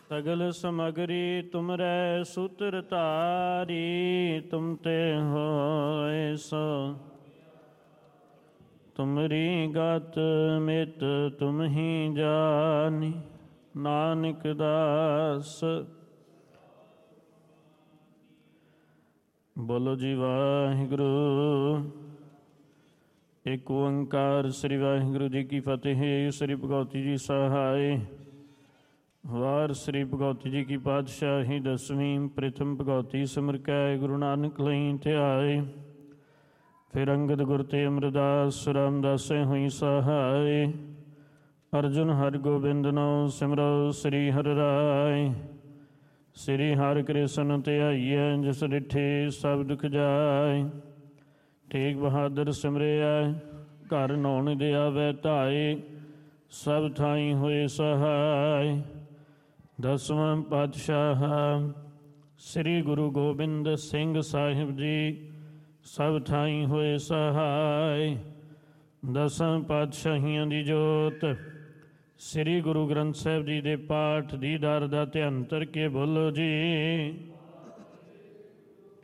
ਸਗਲ ਸਮਗਰੀ ਤੁਮਰੈ ਸੂਤਰ ਧਾਰੀ, ਤੁਮ ਤੇ ਹੋਏ ਸੋ ਤੁਮਰੀ ਗਤ ਮਿਤ ਤੁਮ ਹੀ ਜਾਨੀ। ਨਾਨਕ ਦਾਸ। ਬੋਲੋ ਜੀ ਵਾਹਿਗੁਰੂ। ਏਕ ਓੰਕਾਰ ਸ੍ਰੀ ਵਾਹਿਗੁਰੂ ਜੀ ਕੀ ਫਤਿਹ। ਸ੍ਰੀ ਭਗਵਤੀ ਜੀ ਸਹਾਇ। ਵਾਰ ਸ੍ਰੀ ਭਗਵਤੀ ਜੀ ਕੀ ਪਾਤਸ਼ਾਹੀ ਦਸਵੀਂ। ਪ੍ਰਥਮ ਭਗਵਤੀ ਸਿਮਰ ਕੈ ਗੁਰੂ ਨਾਨਕ ਲਈ ਧਿਆਏ। ਫਿਰ ਅੰਗਦ ਗੁਰ ਤੇ ਅਮਰਦਾਸ ਰਾਮਦਾਸੇ ਹੋਈ ਸਹਾਇ। ਅਰਜੁਨ ਹਰਿ ਗੋਬਿੰਦ ਨੋ ਸਿਮਰੋ ਸ੍ਰੀ ਹਰਿ ਰਾਇ। ਸ੍ਰੀ ਹਰਿ ਕ੍ਰਿਸ਼ਨ ਧਿਆਈਐ, ਜਿਸ ਡਿਠੇ ਸਭ ਦੁਖ ਜਾਇ। ਤੇਗ ਬਹਾਦਰ ਸਿਮਰਿਆ, ਘਰ ਨੌਣ ਦੇ ਆਵੈ ਧਾਏ। ਸਭ ਥਾਈ ਹੋਏ ਸਹਾਇ। ਦਸਵਾਂ ਪਾਤਸ਼ਾਹ ਸ੍ਰੀ ਗੁਰੂ ਗੋਬਿੰਦ ਸਿੰਘ ਸਾਹਿਬ ਜੀ ਸਭ ਥਾਈ ਹੋਏ ਸਹਾਇ। ਦਸਾਂ ਪਾਤਸ਼ਾਹੀਆਂ ਦੀ ਜੋਤ ਸ੍ਰੀ ਗੁਰੂ ਗ੍ਰੰਥ ਸਾਹਿਬ ਜੀ ਦੇ ਪਾਠ ਦੀਦਾਰ ਦਾ ਧਿਆਨ ਧਰ ਕੇ ਬੋਲੋ ਜੀ।